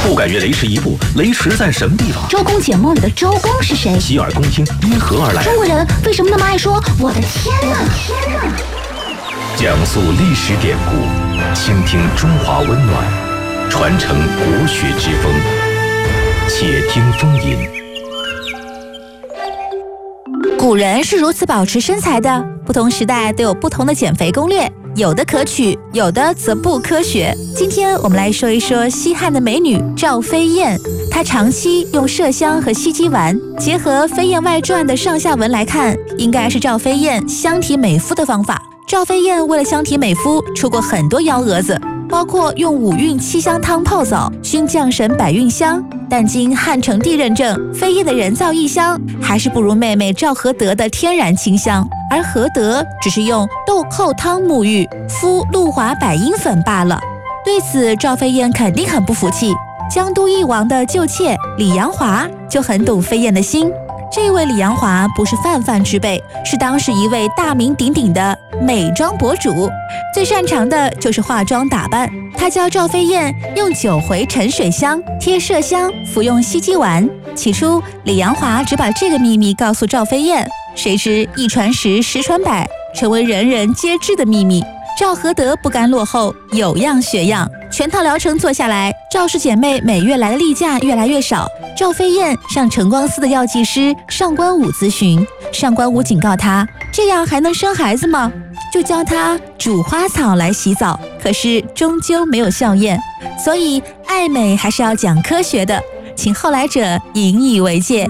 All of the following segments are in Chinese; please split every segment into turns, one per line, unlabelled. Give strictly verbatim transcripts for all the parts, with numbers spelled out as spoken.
不敢越雷池一步，雷池在什么地方？
周公解梦里的周公是谁？
洗耳恭听，因何而来？
中国人为什么那么爱说我的天哪？天哪！
讲述历史典故，倾听中华温暖，传承国学之风。且听风吟。
古人是如此保持身材的，不同时代都有不同的减肥攻略，有的可取，有的则不科学。今天我们来说一说西汉的美女赵飞燕，她长期用麝香和西鸡丸，结合《飞燕外传》的上下文来看，应该是赵飞燕相体美肤的方法。赵飞燕为了相体美肤，出过很多幺蛾子，包括用五运七香汤泡澡，熏降神百运香。但经汉成帝认证，飞燕的人造异香还是不如妹妹赵合德的天然清香，而合德只是用豆蔻汤沐浴，敷露华百英粉罢了。对此，赵飞燕肯定很不服气。江都义王的旧妾李阳华就很懂飞燕的心。这位李阳华不是泛泛之辈，是当时一位大名鼎鼎的美妆博主，最擅长的就是化妆打扮。他教赵飞燕用九回沉水香贴麝香，服用西鸡丸。起初，李阳华只把这个秘密告诉赵飞燕，谁知一传十，十传百，成为人人皆知的秘密。赵合德不甘落后，有样学样，全套疗程做下来，赵氏姐妹每月来的例假越来越少。赵飞燕向晨光寺的药剂师上官武咨询，上官武警告她，这样还能生孩子吗？就教她煮花草来洗澡，可是终究没有效验。所以爱美还是要讲科学的，请后来者引以为戒。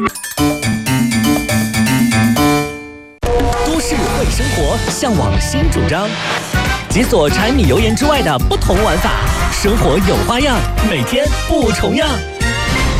都市会生活，向往新主张，解锁柴米油盐之外的不同玩法，生活有花样，每天不重样。